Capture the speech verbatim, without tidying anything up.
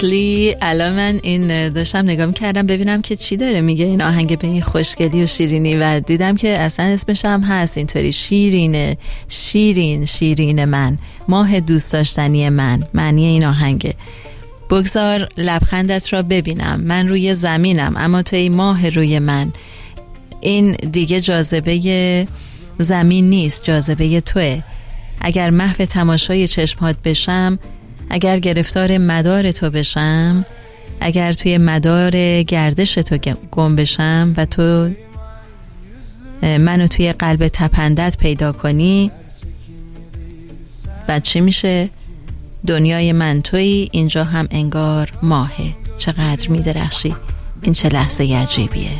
اصلی الان من این داشتم نگاه میکردم ببینم که چی داره میگه این آهنگ به این خوشگلی و شیرینی و دیدم که اصلا اسمش هم هست اینطوری، شیرینه، شیرین شیرین من، ماه دوست داشتنی من. معنی این آهنگه بگذار لبخندت را ببینم، من روی زمینم اما توی ماه روی من. این دیگه جاذبه زمین نیست، جاذبه توه. اگر محو تماشای چشمات بشم، اگر گرفتار مدار تو بشم، اگر توی مدار گردش تو گم بشم و تو منو توی قلب تپندت پیدا کنی، بعد چی میشه؟ دنیای من تویی، اینجا هم انگار ماهه. چقدر میدرخشی، این چه لحظه عجیبیه.